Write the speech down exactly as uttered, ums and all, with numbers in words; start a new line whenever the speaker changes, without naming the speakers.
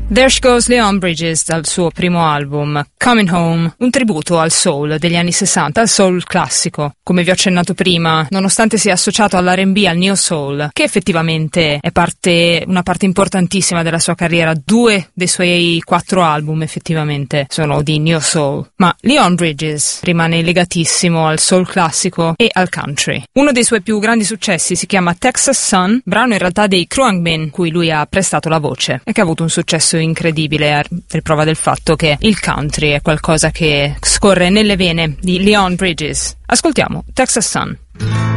There She Goes Leon Bridges dal suo primo album Coming Home, un tributo al soul degli anni sessanta, al soul classico. Come vi ho accennato prima, nonostante sia associato all'R and B, al neo soul, che effettivamente è parte, una parte importantissima della sua carriera, due dei suoi quattro album effettivamente sono di neo soul, ma Leon Bridges rimane legatissimo al soul classico e al country. Uno dei suoi più grandi successi si chiama Texas Sun, brano in realtà dei Khruangbin, cui lui ha prestato la voce e che ha avuto un successo incredibile, a riprova del fatto che il country è qualcosa che scorre nelle vene di Leon Bridges. Ascoltiamo Texas Sun.